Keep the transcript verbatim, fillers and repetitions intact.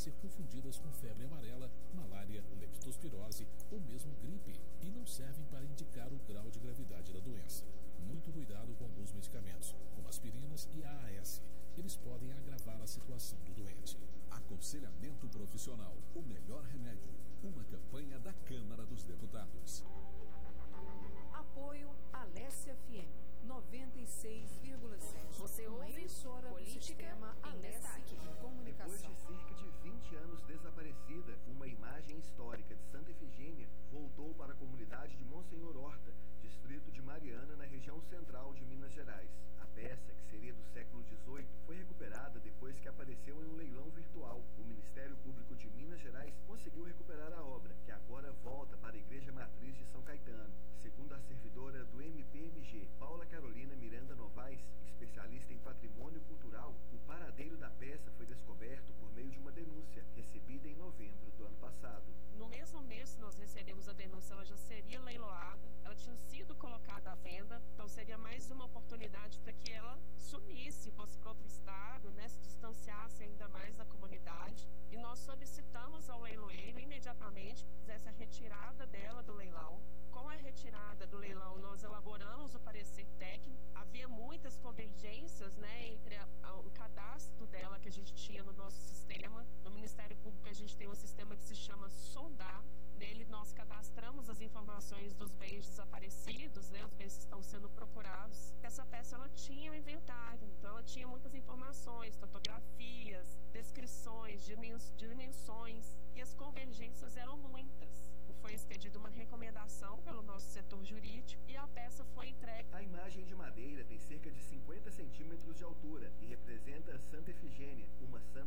ser confundidas com febre amarela, malária, leptospirose ou mesmo gripe e não servem para indicar o grau de gravidade da doença. Muito cuidado com alguns medicamentos, como aspirinas e A A S. Eles podem agravar a situação do doente. Aconselhamento profissional, o melhor remédio. Uma campanha da Câmara dos Deputados. Apoio Alessia F M noventa e seis vírgula sete. Você ouve uma emissora do sistema Alessia de Comunicação. Depois de cerca de vinte anos desaparecida, uma imagem histórica de Santa Efigênia voltou para a comunidade de Monsenhor Horta, distrito de Mariana, na região central de Minas Gerais. A peça, que seria do século dezoito, foi recuperada depois que apareceu em um leilão virtual. O Ministério Público de Minas Gerais conseguiu recuperar a obra, que agora volta para a Igreja Matriz de São Caetano. Segundo a servidora do M P M G, Paula Carolina Miranda Novaes, especialista em patrimônio cultural, o paradeiro da peça foi descoberto por meio de uma denúncia, recebida em novembro do ano passado. No mesmo mês que nós recebemos a denúncia, ela já seria leiloada, ela tinha sido colocada à venda, então seria mais uma oportunidade para que ela sumisse, fosse para outro estado, né, se distanciasse ainda mais da comunidade. E nós solicitamos ao leiloeiro imediatamente que fizesse a retirada dela do leilão. Com a retirada do leilão, nós elaboramos o parecer técnico. Havia muitas convergências, né, entre a, a, o cadastro dela que a gente tinha no nosso sistema. No Ministério Público a gente tem um sistema que se chama Sondar. Nele nós cadastramos as informações dos bens desaparecidos, né, os bens que estão sendo procurados. Essa peça ela tinha um inventário, então ela tinha muitas informações, fotografias, descrições, dimensões, e as convergências eram muitas. Foi expedida uma recomendação pelo nosso setor jurídico e a peça foi entregue. A imagem de madeira tem cerca de cinquenta centímetros de altura e representa Santa Efigênia, uma santa